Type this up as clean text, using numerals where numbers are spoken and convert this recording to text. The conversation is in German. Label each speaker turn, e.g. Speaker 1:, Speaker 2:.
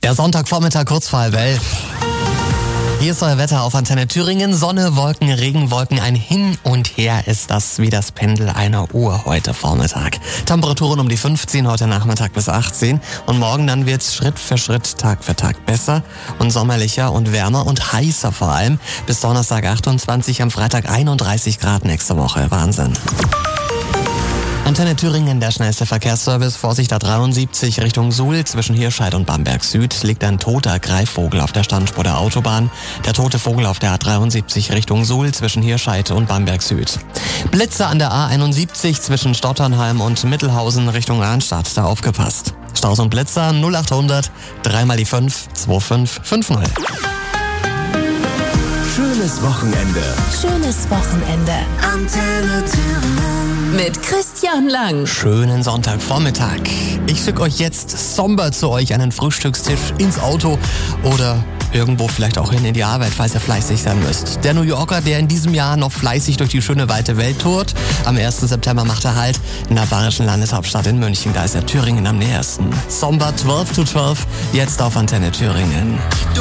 Speaker 1: Der Sonntagvormittag kurz vor 11. Hier ist euer Wetter auf Antenne Thüringen. Sonne, Wolken, Regenwolken, ein Hin und Her ist das wie das Pendel einer Uhr heute Vormittag. Temperaturen um die 15, heute Nachmittag bis 18. Und morgen dann wird's Schritt für Schritt, Tag für Tag besser und sommerlicher und wärmer und heißer vor allem. Bis Donnerstag 28, am Freitag 31 Grad nächste Woche. Wahnsinn. Antenne Thüringen, der schnellste Verkehrsservice. Vorsicht A73 Richtung Suhl. Zwischen Hirscheid und Bamberg Süd liegt ein toter Greifvogel auf der Standspur der Autobahn. Der tote Vogel auf der A73 Richtung Suhl zwischen Hirscheid und Bamberg Süd. Blitze an der A71 zwischen Stotternheim und Mittelhausen Richtung Arnstadt. Da aufgepasst. Staus und Blitzer 0800 3 mal die 5 2550.
Speaker 2: Schönes Wochenende.
Speaker 3: Schönes Wochenende.
Speaker 2: Antenne Thüringen.
Speaker 3: Mit Christian Lang.
Speaker 1: Schönen Sonntagvormittag. Ich schicke euch jetzt somber zu euch einen Frühstückstisch ins Auto oder irgendwo vielleicht auch hin in die Arbeit, falls ihr fleißig sein müsst. Der New Yorker, der in diesem Jahr noch fleißig durch die schöne weite Welt tourt. Am 1. September macht er Halt in der bayerischen Landeshauptstadt in München. Da ist er Thüringen am nähersten. Somber 12 to 12, jetzt auf Antenne Thüringen.